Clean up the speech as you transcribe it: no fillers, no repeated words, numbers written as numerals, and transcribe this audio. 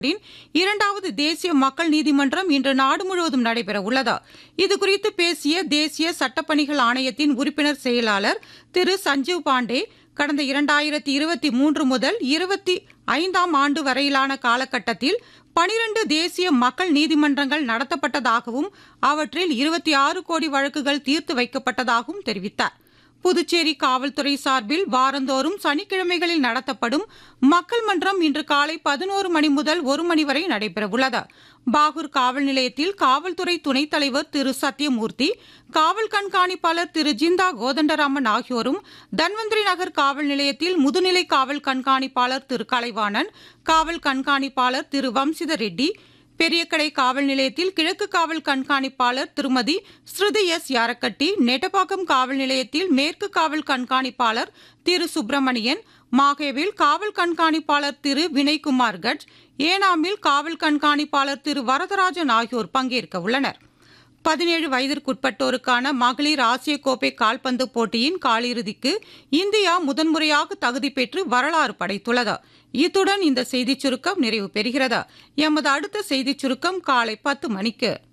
இரண்டாவது தேசிய மக்கள் நீதிமன்றம் இன்று நாடு முழுவதும் நடைபெற உள்ளது. இதுகுறித்து பேசிய தேசிய சட்டப்பணிகள் ஆணையத்தின் உறுப்பினர் செயலாளர் திரு சஞ்சீவ் பாண்டே, கடந்த 2023 முதல் 25ஆம் ஆண்டு வரையிலான காலகட்டத்தில் 12 தேசிய மக்கள் நீதிமன்றங்கள் நடத்தப்பட்டதாகவும் அவற்றில் 26 கோடி வழக்குகள் தீர்த்து வைக்கப்பட்டதாகவும் தெரிவித்தார். புதுச்சேரி காவல்துறை சார்பில் வாரந்தோறும் சனிக்கிழமைகளில் நடத்தப்படும் மக்கள் மன்றம் இன்று காலை 11 மணி முதல் 1 மணி வரை நடைபெறவுள்ளது. பாகூர் காவல் நிலையத்தில் காவல்துறை துணைத் தலைவர் திரு சத்யமூர்த்தி, காவல் கண்காணிப்பாளர் திரு ஜிந்தா கோதண்டராமன் ஆகியோரும், தன்வந்திரி நகர் காவல் நிலையத்தில் முதுநிலை காவல் கண்காணிப்பாளர் திரு கலைவாணன், காவல் கண்காணிப்பாளர் திரு வம்சித ரெட்டி, பெரியக்கடை காவல் நிலையத்தில் கிழக்கு காவல் கண்காணிப்பாளர் திருமதி ஸ்ருதி எஸ் யாரக்கட்டி, நெட்டப்பாக்கம் காவல் நிலையத்தில் மேற்கு காவல் கண்காணிப்பாளர் திரு சுப்பிரமணியன், மாகேவில் காவல் கண்காணிப்பாளர் திரு வினய்குமார் கட், ஏனாமில் காவல் கண்காணிப்பாளர் திரு வரதராஜன் ஆகியோர் பங்கேற்க உள்ளனர். 17 வயதிற்குட்பட்டோருக்கான மகளிர் ஆசிய கோப்பை கால்பந்து போட்டியின் காலிறுதிக்கு இந்தியா முதன்முறையாக தகுதி பெற்று வரலாறு படைத்துள்ளது. இத்துடன் இந்த செய்திச் சுருக்கம் நிறைவு பெறுகிறது. எமது அடுத்த செய்திச் சுருக்கம் காலை 10 மணிக்கு.